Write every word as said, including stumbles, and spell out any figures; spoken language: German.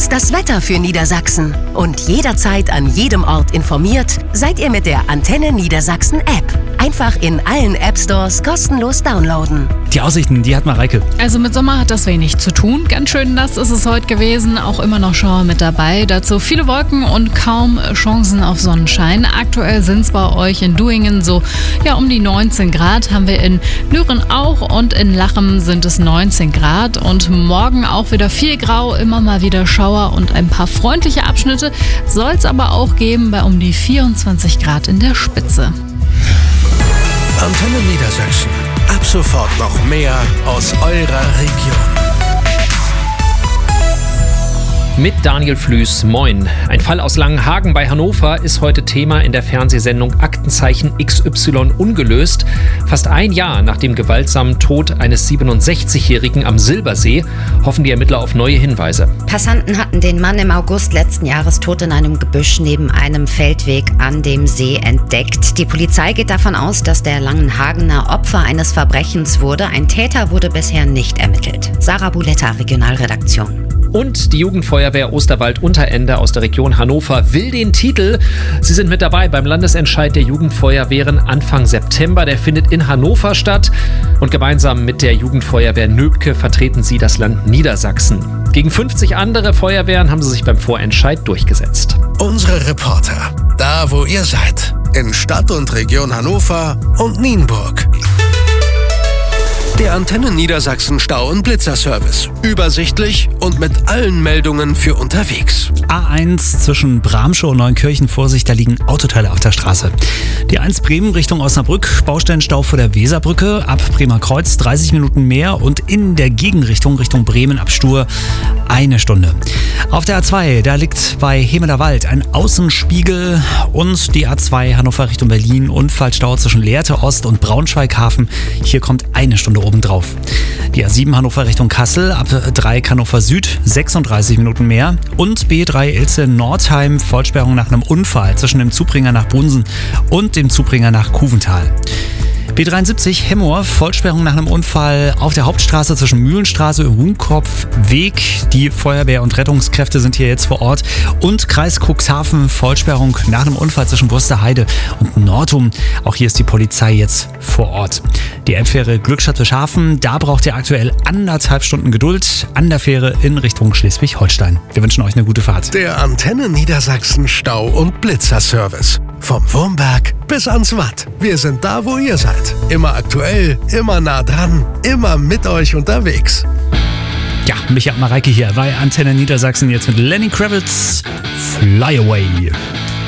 Jetzt das Wetter für Niedersachsen. Und jederzeit an jedem Ort informiert seid ihr mit der Antenne Niedersachsen App. Einfach in allen App Stores kostenlos downloaden. Die Aussichten, die hat Mareike. Also mit Sommer hat das wenig zu tun. Ganz schön nass ist es heute gewesen, auch immer noch Schauer mit dabei. Dazu viele Wolken und kaum Chancen auf Sonnenschein. Aktuell sind es bei euch in Duingen so ja um die neunzehn Grad. Haben wir in Nüren auch und in Lachem sind es neunzehn Grad. Und morgen auch wieder viel Grau, immer mal wieder Schauer und ein paar freundliche Abschnitte. Soll es aber auch geben bei um die vierundzwanzig Grad in der Spitze. Antenne Niedersachsen. Ab sofort noch mehr aus eurer Region. Mit Daniel Flüß, moin. Ein Fall aus Langenhagen bei Hannover ist heute Thema in der Fernsehsendung Aktenzeichen X Y ungelöst. Fast ein Jahr nach dem gewaltsamen Tod eines siebenundsechzigjährigen am Silbersee hoffen die Ermittler auf neue Hinweise. Passanten hatten den Mann im August letzten Jahres tot in einem Gebüsch neben einem Feldweg an dem See entdeckt. Die Polizei geht davon aus, dass der Langenhagener Opfer eines Verbrechens wurde. Ein Täter wurde bisher nicht ermittelt. Sarah Buletta, Regionalredaktion. Und die Jugendfeuerwehr Osterwald-Unterende aus der Region Hannover will den Titel. Sie sind mit dabei beim Landesentscheid der Jugendfeuerwehren Anfang September. Der findet in Hannover statt. Und gemeinsam mit der Jugendfeuerwehr Nöbke vertreten sie das Land Niedersachsen. Gegen fünfzig andere Feuerwehren haben sie sich beim Vorentscheid durchgesetzt. Unsere Reporter, da wo ihr seid. In Stadt und Region Hannover und Nienburg. Der Antenne Niedersachsen Stau- und Blitzerservice. Übersichtlich und mit allen Meldungen für unterwegs. A eins zwischen Bramsche und Neunkirchen, Vorsicht, da liegen Autoteile auf der Straße. Die eins Bremen Richtung Osnabrück, Baustellenstau vor der Weserbrücke, ab Bremer Kreuz dreißig Minuten mehr und in der Gegenrichtung Richtung Bremen ab Stur eine Stunde. Auf der A zwei, da liegt bei Hemeler Wald ein Außenspiegel und die A zwei Hannover Richtung Berlin, Unfallstau zwischen Lehrte Ost und Braunschweig-Hafen. Hier kommt eine Stunde obendrauf. Die A sieben Hannover Richtung Kassel, ab drei Hannover Süd, sechsunddreißig Minuten mehr. Und B drei Ilze Nordheim, Vollsperrung nach einem Unfall zwischen dem Zubringer nach Bunsen und dem Zubringer nach Kuvental. B dreiundsiebzig Hemmoor, Vollsperrung nach einem Unfall auf der Hauptstraße zwischen Mühlenstraße und Huhnkopfweg. Die Feuerwehr und Rettungskräfte sind hier jetzt vor Ort. Und Kreis Cuxhaven, Vollsperrung nach einem Unfall zwischen Busterheide und Nordum. Auch hier ist die Polizei jetzt vor Ort. Die Elbfähre Glückstadt-Bischhafen, da braucht ihr aktuell anderthalb Stunden Geduld an der Fähre in Richtung Schleswig-Holstein. Wir wünschen euch eine gute Fahrt. Der Antenne Niedersachsen Stau- und Blitzerservice. Vom Wurmberg bis ans Watt. Wir sind da, wo ihr seid. Immer aktuell, immer nah dran, immer mit euch unterwegs. Ja, Micha und Mareike hier bei Antenne Niedersachsen jetzt mit Lenny Kravitz, Fly Away.